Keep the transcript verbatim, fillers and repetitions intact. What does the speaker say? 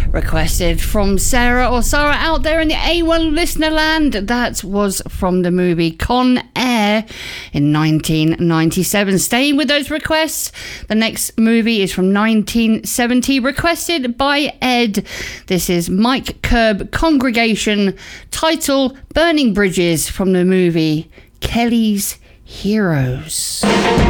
requested from Sarah or Sarah out there in the A one listener land. That was from the movie Con Air in nineteen ninety-seven. Staying with those requests, the next movie is from nineteen seventy, requested by Ed. This is Mike Curb Congregation, title Burning Bridges, from the movie Kelly's Heroes.